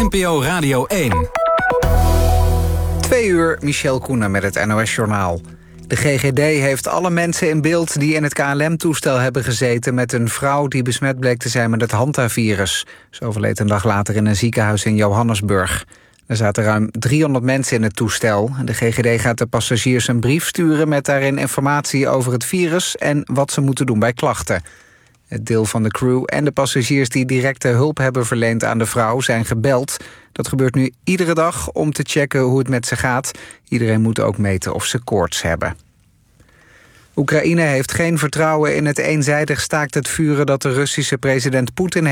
NPO Radio 1. 2 uur, Michel Koenen met het NOS-journaal. De GGD heeft alle mensen in beeld die in het KLM-toestel hebben gezeten met een vrouw die besmet bleek te zijn met het hantavirus. Ze overleed een dag later in een ziekenhuis in Johannesburg. Er zaten ruim 300 mensen in het toestel. De GGD gaat de passagiers een brief sturen met daarin informatie over het virus en wat ze moeten doen bij klachten. Het deel van de crew en de passagiers die directe hulp hebben verleend aan de vrouw zijn gebeld. Dat gebeurt nu iedere dag om te checken hoe het met ze gaat. Iedereen moet ook meten of ze koorts hebben. Oekraïne heeft geen vertrouwen in het eenzijdig staakt het vuren dat de Russische president Poetin